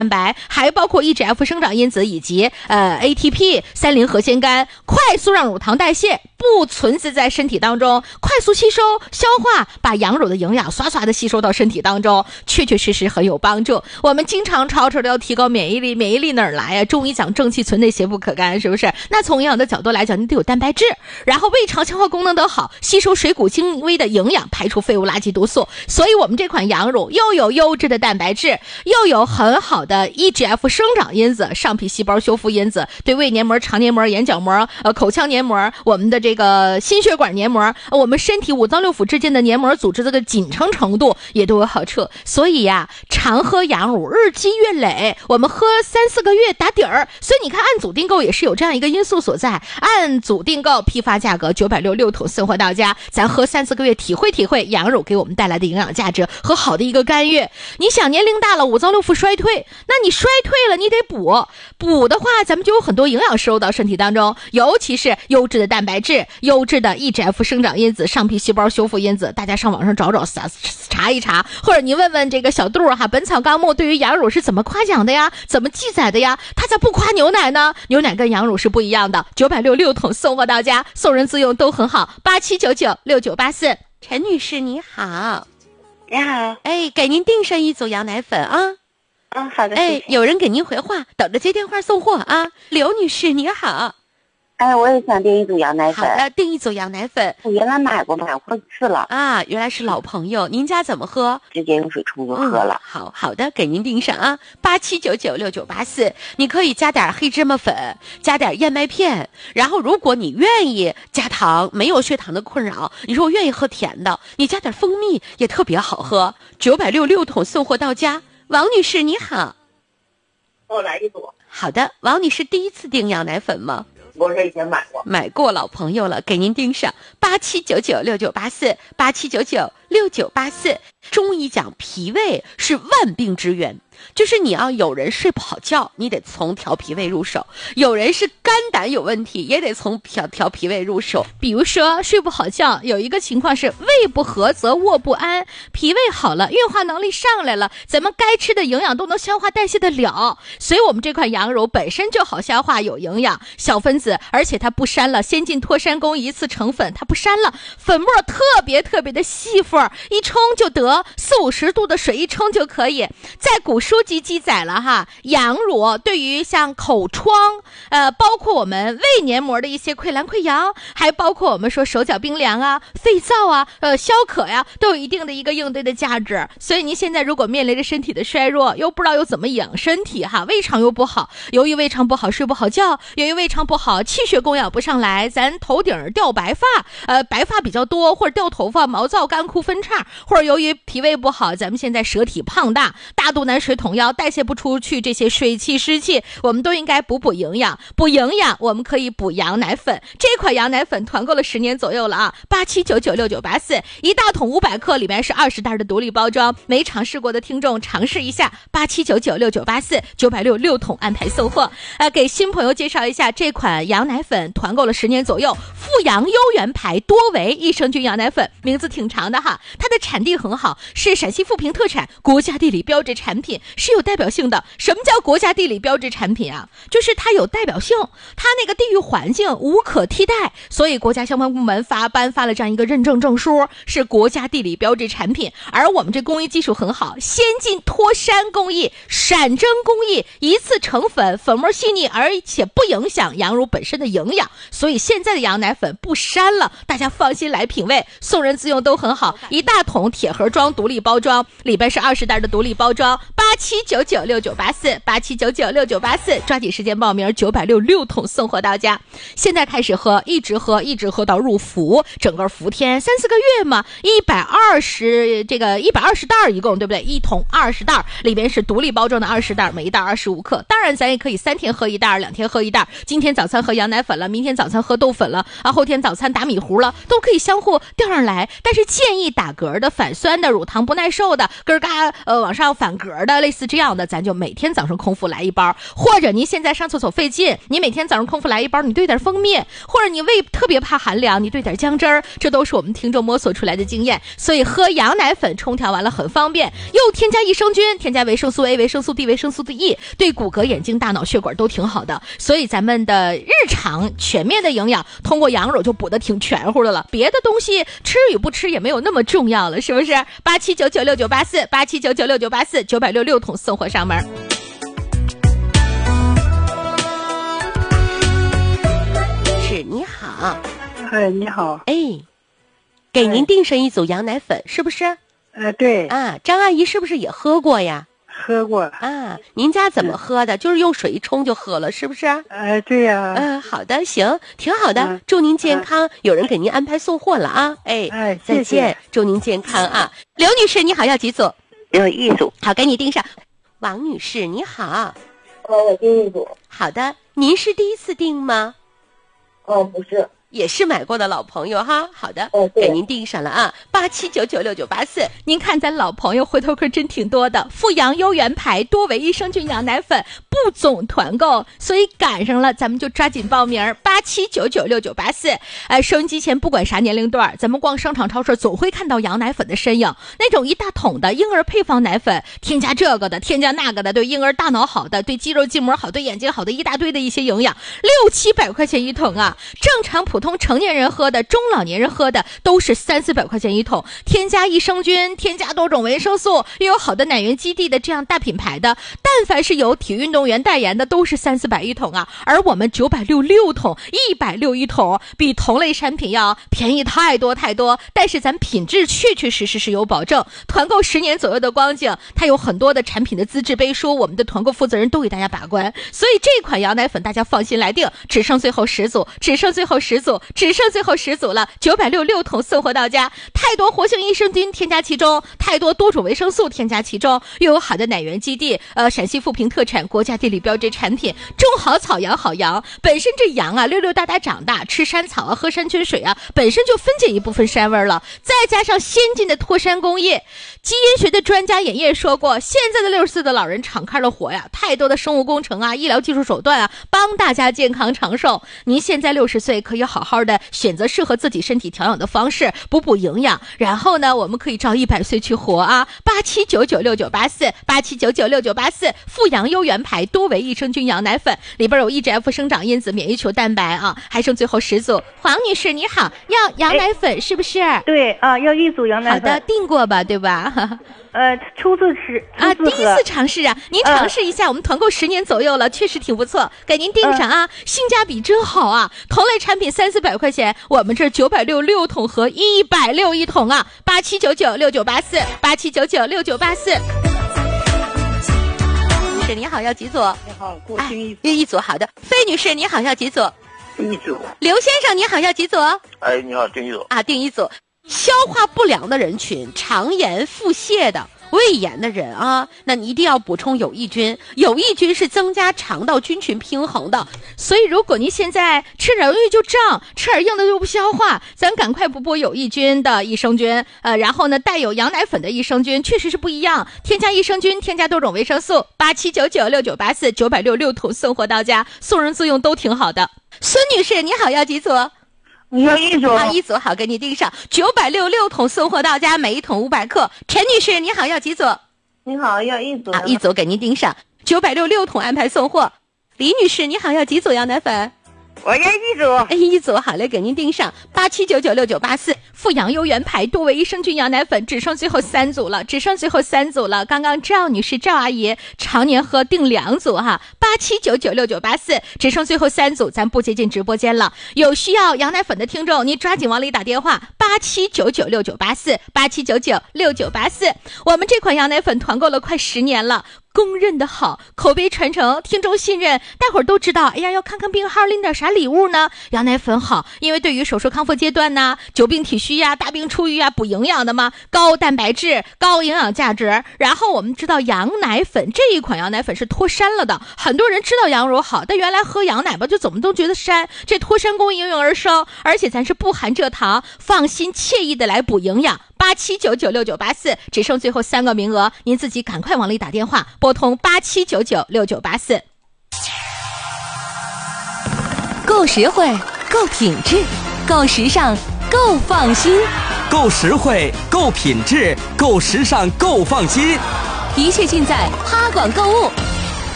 白，还包括 EGF 生长因子以及ATP 3,0核酰苷，快速让乳糖代谢不存在在身体当中，快速吸收消化，把羊乳的营养刷刷的吸收到身体当中，确确实实很有帮助。我们经常吵吵的要提高免疫力，免疫力哪儿来呀？中医讲正气存内，邪不可干，是不是？那从营养的角度来讲，你得有蛋白质，然后胃肠消化功能得好，吸收水谷精微的营养，排除废物垃圾毒素。所以我们这款羊乳又有优质的蛋白质，又有很好的 EGF 生长因子、上皮细胞修复因子，对胃黏膜、肠黏膜、眼角膜、口腔黏膜，我们的这个心血管黏膜，我们身体五脏六腑之间的黏膜组织这个紧撑程度也都有好处。所以呀，常喝羊乳，日积月累，我们喝3-4个月打底儿。所以你看，按组订购也是有这样一个因素所在，按组订购批发价格960，6桶送货到家，咱喝3-4个月，体会体会羊乳给我们带来的营养价值和好的一个干预。你想年龄大了，五脏六腑衰退，那你衰退了，你得补的话，咱们就有很多营养摄入到身体当中，尤其是优质的蛋白质、优质的 EGF 生长因子、上皮细胞修复因子，大家上网上找查一查，或者你问问这个小杜哈，《本草纲目》对于羊乳是怎么夸奖的呀？怎么记载的呀？他咋不夸牛奶呢？牛奶跟羊乳是不一样的。966桶送货到家，送人自用都很好。87996984。陈女士你好。 你好， 给您订上一组羊奶粉啊。 好的，谢谢。 有人给您回话，等着接电话送货啊。刘女士你好。 我也想订一组羊奶粉。 好的，订一组羊奶粉。 我原来买过一次了啊，原来是老朋友。您家怎么喝？ 直接用水冲就喝了。 好的，给您订上啊。87996984，你可以加点黑芝麻粉，加点燕麦片，然后如果你愿意加糖，没有血糖的困扰，你说我愿意喝甜的，你加点蜂蜜也特别好喝。966桶送货到家。王女士你好。 我来一组。 好的，王女士第一次订羊奶粉吗？ 我是以前买过老朋友了，给您订上87996984，87996984。中医讲脾胃是万病之源，就是你要有人睡不好觉，你得从调脾胃入手；有人是肝胆有问题，也得从调脾胃入手。比如说睡不好觉，有一个情况是胃不和则卧不安，脾胃好了，运化能力上来了，咱们该吃的营养都能消化代谢得了。所以我们这款羊乳本身就好消化，有营养，小分子，而且它不膻了，先进脱膻工一次成粉，它不膻了，粉末特别的细份，一冲就得，40-50度的水一冲就可以。在古书籍记载了哈，羊乳对于像口疮，包括我们胃黏膜的一些溃烂溃疡，还包括我们说手脚冰凉啊、肺燥啊、消渴呀，都有一定的一个应对的价值。所以您现在如果面临着身体的衰弱，又不知道又怎么养身体哈，胃肠又不好，由于胃肠不好睡不好觉，由于胃肠不好气血供养不上来，咱头顶掉白发，白发比较多，或者掉头发、毛躁、干枯、分叉，或者由于脾胃不好，咱们现在舌体胖大，大肚腩、水桶腰，代谢不出去这些水气湿气，我们都应该补营养。补营养我们可以补羊奶粉，这款羊奶粉团购了10年左右了啊。87996984，一大桶500克，里面是20袋的独立包装，没尝试过的听众尝试一下。87996984，966桶安排送货。给新朋友介绍一下，这款羊奶粉团购了10年左右，富阳优元牌多维益生菌羊奶粉，名字挺长的哈，它的产地很好，是陕西富平特产，国家地理标志产品，是有代表性的。什么叫国家地理标志产品啊？就是它有代表性，它那个地域环境无可替代，所以国家相关部门颁发了这样一个认证证书，是国家地理标志产品。而我们这工艺技术很好，先进脱膻工艺、闪蒸工艺，一次成粉，粉末细腻，而且不影响羊乳本身的营养，所以现在的羊奶粉不膻了，大家放心来品味，送人自用都很好。一大桶铁盒装独立包装，里边是20袋的独立包装。87996984，87996984，抓紧时间报名，966桶送货到家。现在开始喝，一直喝到入伏，整个伏天3-4个月嘛，120袋一共，对不对？一桶20袋，里边是独立包装的20袋，每一袋25克。当然咱也可以3天喝一袋，2天喝一袋，今天早餐喝羊奶粉了，明天早餐喝豆粉了啊，后天早餐打米糊了，都可以相互调上来。但是建议打嗝的、反酸的、乳糖不耐受的、咯嘎往上反嗝的、 类似这样的，咱就每天早上空腹来一包，或者您现在上厕所费劲，你每天早上空腹来一包，你兑点蜂蜜，或者你胃特别怕寒凉，你兑点姜汁儿，这都是我们听众摸索出来的经验。所以喝羊奶粉冲调完了很方便，又添加益生菌，添加维生素 A、维生素 D、维生素 E， 对骨骼、眼睛、大脑、血管都挺好的。所以咱们的日常全面的营养通过羊肉就补得挺全乎的了，别的东西吃与不吃也没有那么重要了，是不是？87996984 87996984 966桶送货上门。是，你好。 哎，你好。 哎，给您订上一组羊奶粉，是不是？ 对。 啊，张阿姨是不是也喝过呀？ 喝过。 啊，您家怎么喝的？就是用水一冲就喝了，是不是？ 对呀。 好的，行，挺好的，祝您健康。有人给您安排送货了啊。哎，再见，祝您健康啊。刘女士，你好，要几组？ 要1组。 好，给你订上。王女士，你好。 我订1组。 好的，您是第一次订吗？ 不是。 也是买过的老朋友哈，好的，给您订上了啊，87996984。您看咱老朋友回头客真挺多的，富阳优原牌多维益生菌羊奶粉不总团购，所以赶上了，咱们就抓紧报名，87996984。收音机前不管啥年龄段，咱们逛商场超市总会看到羊奶粉的身影，那种一大桶的婴儿配方奶粉，添加这个的，添加那个的，对婴儿大脑好的，对肌肉筋膜好，对眼睛好的，一大堆的一些营养，600-700块钱一桶啊，正常普通成年人喝的，中老年人喝的都是300-400块钱一桶，添加益生菌，添加多种维生素，又有好的奶源基地的这样大品牌的，但凡是有体育运动员代言的都是300-400一桶啊，而我们966桶160一桶，比同类产品要便宜太多太多，但是咱品质确确实实是有保证，团购10年左右的光景，它有很多的产品的资质背书，我们的团购负责人都给大家把关，所以这款羊奶粉大家放心来订，只剩最后10组，只剩最后10组，只剩最后10组了，966桶送货到家，太多活性益生菌添加其中，太多多种维生素添加其中，又有好的奶源基地，陕西富平特产国家地理标志产品，种好草养好羊，本身这羊啊溜溜达达长大，吃山草啊，喝山泉水啊，本身就分解一部分膻味了，再加上先进的脱膻工业，基因学的专家演叶说过，现在的60岁的老人敞开了火呀，太多的生物工程啊，医疗技术手段啊，帮大家健康长寿。您现在60岁可以好好的选择适合自己身体调养的方式，补营养，然后呢，我们可以照100岁去活啊！87996984 87996984，富阳优原牌多维益生菌羊奶粉，里边有 EGF 生长因子、免疫球蛋白啊，还剩最后10组。黄女士你好，要羊奶粉是不是？ 对啊，要1组羊奶粉。 好的，订过吧，对吧？ 初次吃啊，第一次尝试啊，您尝试一下，我们团购10年左右了，确实挺不错，给您订上啊，性价比真好啊，同类产品300-400块钱，我们这966桶和160一桶啊，87996984 87996984。女士你好，要几组？ 你好，给我订一组。好的，费女士你好，要几组 ？1组。 刘先生你好，要几组？ 你好，订1组啊，订1组。消化不良的人群，肠炎、腹泻的、胃炎的人啊，那你一定要补充有益菌。有益菌是增加肠道菌群平衡的，所以如果您现在吃点东西就胀，吃点硬的就不消化，咱赶快补有益菌的益生菌。然后呢，带有羊奶粉的益生菌确实是不一样，添加益生菌，添加多种维生素。87996984 966桶送货到家，送人自用都挺好的。孙女士你好，要几组？ 你要1组啊，1组好，给你订上966桶送货到家，每一桶500克。陈女士你好，要几组？ 你好，要1组啊，1组给您订上966桶安排送货。李女士你好，要几组羊奶粉？ 我要1组。 1组好嘞，给您订上87996984。富阳优原牌多维益生菌羊奶粉只剩最后3组了，只剩最后3组了。刚刚赵女士、赵阿姨常年喝订2组哈，87996984，只剩最后3组，咱不接进直播间了。有需要羊奶粉的听众，您抓紧往里打电话87996984 87996984。我们这款羊奶粉团购了快10年了。公认的好，口碑传承，听众信任，大伙儿都知道。哎呀，要看看病号，拎点啥礼物呢？羊奶粉好，因为对于手术康复阶段呢，久病体虚呀、大病初愈啊，补营养的嘛，高蛋白质、高营养价值。然后我们知道羊奶粉这一款羊奶粉是脱膻了的，很多人知道羊乳好，但原来喝羊奶吧就怎么都觉得膻，这脱膻功应运而生，而且咱是不含蔗糖，放心惬意的来补营养。 87996984，只剩最后3个名额，您自己赶快往里打电话，拨通87996984。 够实惠，够品质，够时尚，够放心。 够实惠，够品质，够时尚，够放心。 一切尽在哈广购物。